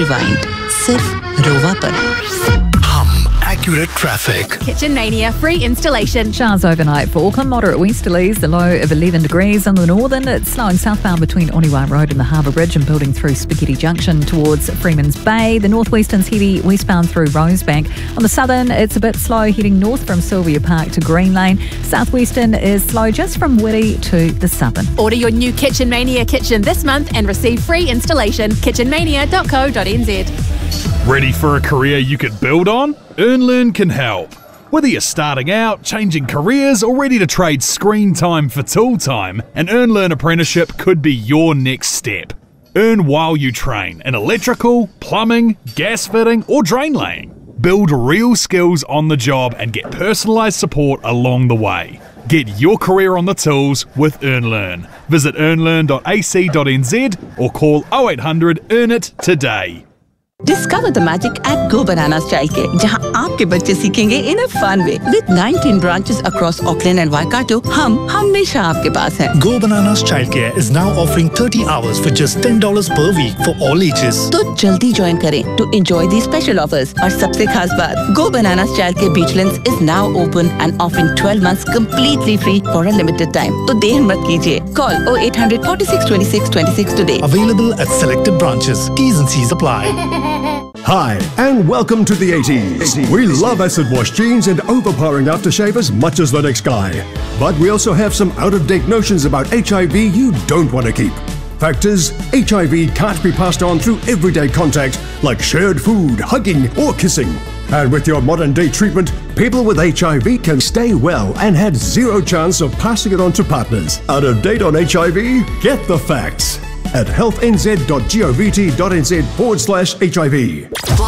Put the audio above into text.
Rewind सिर्फ रोवा पर। Accurate traffic. Kitchen Mania free installation. Showers overnight for Auckland, moderate westerlies, the low of 11 degrees. On the northern, it's slowing southbound between Oniwa Road and the Harbour Bridge and building through Spaghetti Junction towards Freeman's Bay. The northwestern's heavy westbound through Rosebank. On the southern, it's a bit slow heading north from Sylvia Park to Green Lane. Southwestern is slow just from Whitty to the southern. Order your new Kitchen Mania kitchen this month and receive free installation. kitchenmania.co.nz. Ready for a career you could build on? EarnLearn can help. Whether you're starting out, changing careers, or ready to trade screen time for tool time, an EarnLearn apprenticeship could be your next step. Earn while you train in electrical, plumbing, gas fitting, or drain laying. Build real skills on the job and get personalised support along the way. Get your career on the tools with EarnLearn. Visit earnlearn.ac.nz or call 0800 EARN IT today. Discover the magic at Go Bananas Childcare, जहां आपके बच्चे सीखेंगे in a fun way. With 19 branches across Auckland and Waikato, हम हमेशा आपके पास हैं. Go Bananas Childcare is now offering 30 hours for just $10 per week for all ages. तो जल्दी ज्वाइन करें to enjoy these special offers. और सबसे खास बात, Go Bananas Childcare Beachlands is now open and offering 12 months completely free for a limited time. तो देर मत कीजिए. Call 0800 46 26 26 today. Available at selected branches. T's and C's apply. Hi, and welcome to the 80s. We love acid wash jeans and overpowering aftershave as much as the next guy. But we also have some out-of-date notions about HIV you don't want to keep. Fact is, HIV can't be passed on through everyday contact like shared food, hugging, or kissing. And with your modern-day treatment, people with HIV can stay well and had zero chance of passing it on to partners. Out of date on HIV? Get the facts at healthnz.govt.nz/HIV.